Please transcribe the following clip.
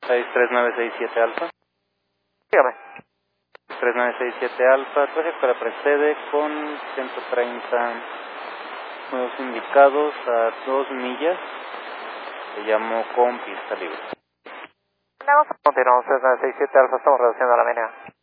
63967 Alfa. Dígame. 3967 Alfa, trayectoria precede con 130 nuevos indicados a 2 millas. Se llamó con pista libre. Continuamos, 667 Alfa, estamos reduciendo la media.